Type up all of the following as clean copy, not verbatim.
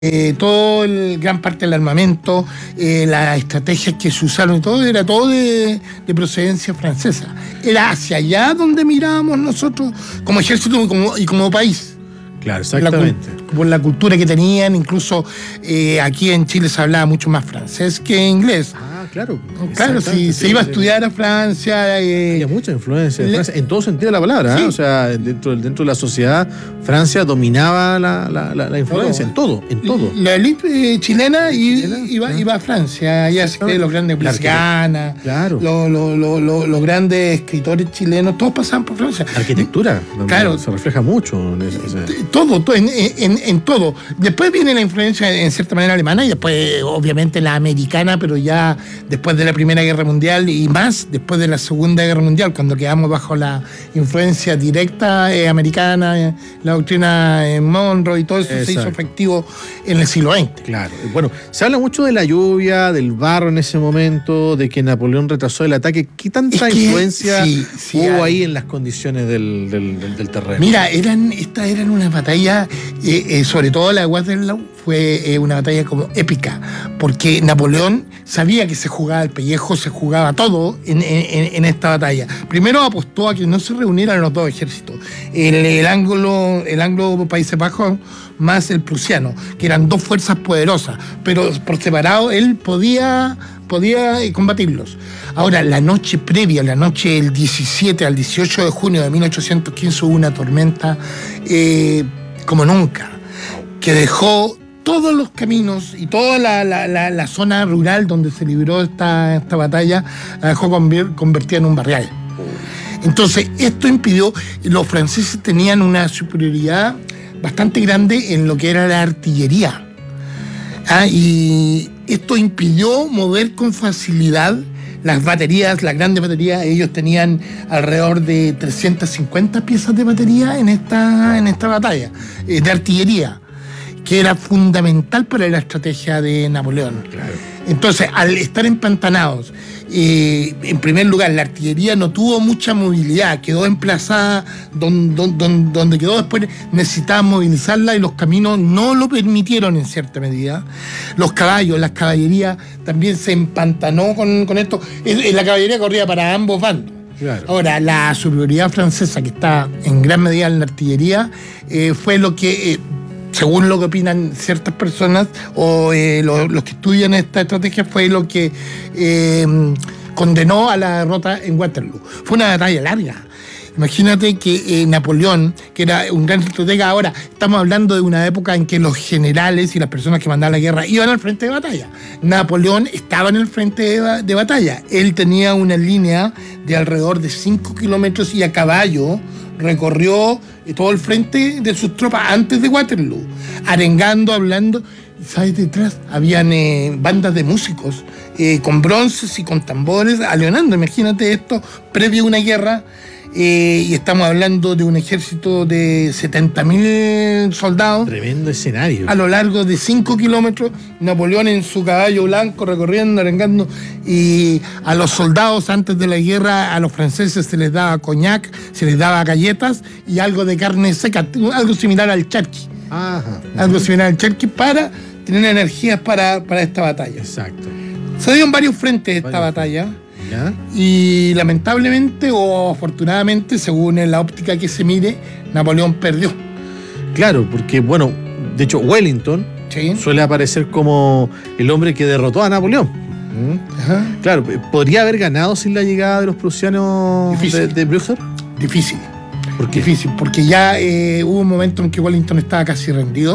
todo gran parte del armamento, las estrategias que se usaron y todo, era todo de procedencia francesa. Era hacia allá donde mirábamos nosotros como ejército y como país. Claro, exactamente. Por la cultura que tenían, incluso aquí en Chile se hablaba mucho más francés que inglés. Claro. Claro, si se iba a estudiar a Francia. Había mucha influencia de Francia, en todo sentido de la palabra. Sí. O sea, dentro de la sociedad, Francia dominaba la influencia, en todo. La élite chilena iba a Francia, ya se cree los grandes Blasgana, claro. los grandes escritores chilenos, todos pasaban por Francia. La arquitectura, claro, se refleja mucho en eso. Todo, en todo. Después viene la influencia en cierta manera alemana y después obviamente la americana, pero ya después de la Primera Guerra Mundial y más después de la Segunda Guerra Mundial, cuando quedamos bajo la influencia directa americana, la doctrina Monroe y todo eso. Exacto. Se hizo efectivo en el siglo XX. Claro. Bueno, se habla mucho de la lluvia, del barro en ese momento, de que Napoleón retrasó el ataque. ¿Qué tanta influencia hubo ahí en las condiciones del terreno? Mira, estas eran unas batallas, sobre todo la de Waterloo, fue una batalla como épica, porque Napoleón sabía que se jugaba el pellejo, se jugaba todo en esta batalla. Primero apostó a que no se reunieran los dos ejércitos, el anglo Países Bajos más el prusiano, que eran dos fuerzas poderosas, pero por separado él podía combatirlos. Ahora, la noche previa, la noche del 17 al 18 de junio de 1815, hubo una tormenta como nunca, que dejó todos los caminos y toda la zona rural donde se libró esta batalla, la dejó convertida en un barrial. Entonces, esto impidió, los franceses tenían una superioridad bastante grande en lo que era la artillería. Y esto impidió mover con facilidad las baterías, las grandes baterías. Ellos tenían alrededor de 350 piezas de batería en esta batalla, de artillería, que era fundamental para la estrategia de Napoleón. Claro. Entonces, al estar empantanados, en primer lugar, la artillería no tuvo mucha movilidad, quedó emplazada donde quedó. Después necesitaba movilizarla y los caminos no lo permitieron en cierta medida. Los caballos, las caballerías también se empantanó con esto. La caballería corría para ambos bandos. Claro. Ahora, la superioridad francesa, que está en gran medida en la artillería, fue lo que... según lo que opinan ciertas personas o los que estudian esta estrategia, fue lo que condenó a la derrota en Waterloo. Fue una batalla larga. Imagínate que Napoleón, que era un gran estratega, ahora estamos hablando de una época en que los generales y las personas que mandaban la guerra iban al frente de batalla. Napoleón estaba en el frente de batalla. Él tenía una línea de alrededor de 5 kilómetros y a caballo recorrió todo el frente de sus tropas antes de Waterloo, arengando, hablando. ¿Sabes? Detrás habían bandas de músicos con bronces y con tambores aleonando. Imagínate esto previo a una guerra. Y estamos hablando de un ejército de 70.000 soldados. Tremendo escenario. A lo largo de 5 kilómetros, Napoleón en su caballo blanco recorriendo, arengando. Y a los soldados antes de la guerra, a los franceses se les daba coñac, se les daba galletas y algo de carne seca, algo similar al charqui. Ajá. Algo similar al charqui para tener energías para esta batalla. Exacto. Se dio en varios frentes esta batalla. ¿Ya? Y lamentablemente o afortunadamente, según la óptica que se mire, Napoleón perdió. Claro, porque bueno, de hecho Wellington suele aparecer como el hombre que derrotó a Napoleón. Ajá. Claro, ¿podría haber ganado sin la llegada de los prusianos de Blücher? Difícil. ¿Por qué? Difícil, porque ya hubo un momento en que Wellington estaba casi rendido.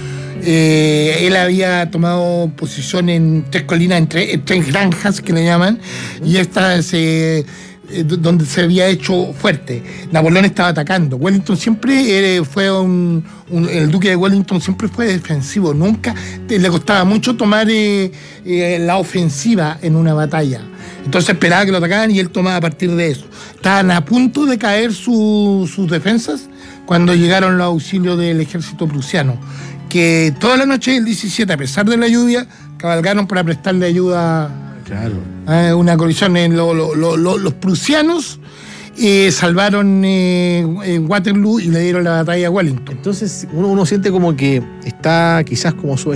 Él había tomado posición en 3 colinas, en tres granjas que le llaman, y estas donde se había hecho fuerte. Napoleón estaba atacando. Wellington siempre fue el duque de Wellington siempre fue defensivo. Nunca le costaba mucho tomar la ofensiva en una batalla. Entonces esperaba que lo atacaran y él tomaba a partir de eso. Estaban a punto de caer sus defensas cuando llegaron los auxilios del ejército prusiano, que toda la noche del 17, a pesar de la lluvia, cabalgaron para prestarle ayuda. Claro. Una colisión en los prusianos salvaron Waterloo y le dieron la batalla a Wellington. Entonces uno siente como que está quizás como